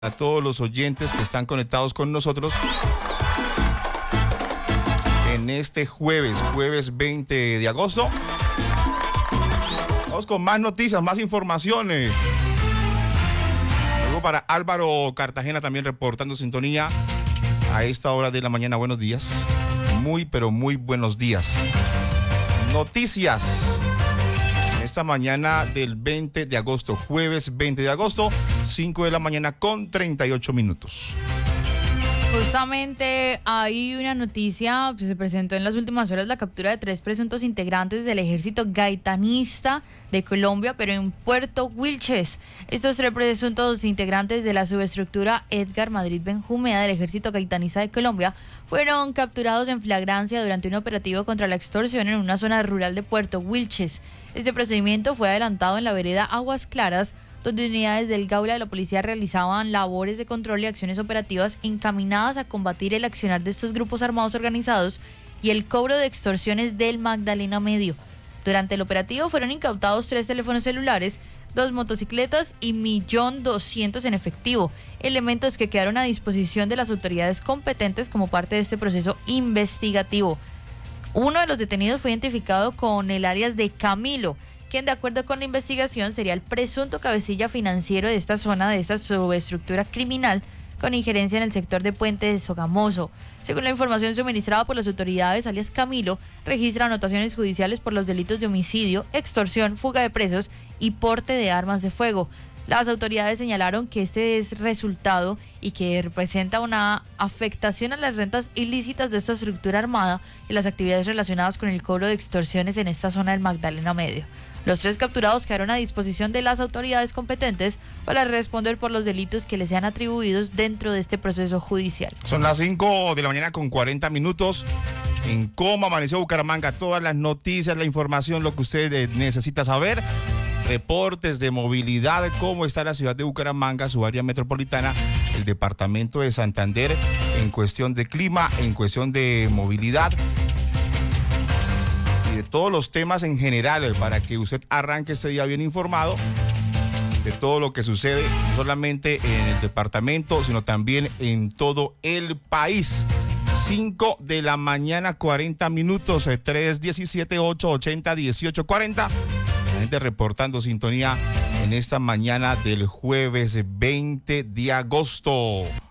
A todos los oyentes que están conectados con nosotros en este jueves 20 de agosto. Vamos con más noticias, más informaciones. Luego para Álvaro Cartagena también reportando sintonía a esta hora de la mañana. Buenos días. Muy, pero muy buenos días. Noticias. Esta mañana del 20 de agosto, jueves 20 de agosto, 5 de la mañana con 38 minutos. Justamente hay una noticia, pues, se presentó en las últimas horas la captura de 3 presuntos integrantes del ejército gaitanista de Colombia, pero en Puerto Wilches. Estos 3 presuntos integrantes de la subestructura Edgar Madrid Benjumea del ejército gaitanista de Colombia fueron capturados en flagrancia durante un operativo contra la extorsión en una zona rural de Puerto Wilches. Este procedimiento fue adelantado en la vereda Aguas Claras, donde unidades del Gaula de la policía realizaban labores de control y acciones operativas encaminadas a combatir el accionar de estos grupos armados organizados y el cobro de extorsiones del Magdalena Medio. Durante el operativo fueron incautados 3 teléfonos celulares, 2 motocicletas y 1.200.000 en efectivo, elementos que quedaron a disposición de las autoridades competentes como parte de este proceso investigativo. Uno de los detenidos fue identificado con el alias de Camilo, quien de acuerdo con la investigación sería el presunto cabecilla financiero de esta zona, de esta subestructura criminal con injerencia en el sector de Puente de Sogamoso. Según la información suministrada por las autoridades, alias Camilo registra anotaciones judiciales por los delitos de homicidio, extorsión, fuga de presos y porte de armas de fuego. Las autoridades señalaron que este es resultado y que representa una afectación a las rentas ilícitas de esta estructura armada y las actividades relacionadas con el cobro de extorsiones en esta zona del Magdalena Medio. Los 3 capturados quedaron a disposición de las autoridades competentes para responder por los delitos que les sean atribuidos dentro de este proceso judicial. Son las 5 de la mañana con 40 minutos. En cómo amaneció Bucaramanga, todas las noticias, la información, lo que usted necesita saber. Reportes de movilidad, cómo está la ciudad de Bucaramanga, su área metropolitana, el departamento de Santander en cuestión de clima, en cuestión de movilidad y de todos los temas en general para que usted arranque este día bien informado de todo lo que sucede, no solamente en el departamento, sino también en todo el país. 5 de la mañana, 40 minutos, 317 880 1840. La gente reportando sintonía en esta mañana del jueves 20 de agosto.